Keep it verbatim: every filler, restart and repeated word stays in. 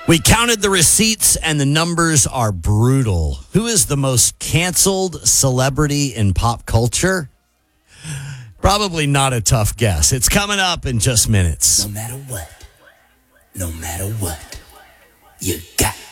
We counted the receipts and the numbers are brutal. Who is the most canceled celebrity in pop culture? Probably not a tough guess. It's coming up in just minutes. No matter what, no matter what, you got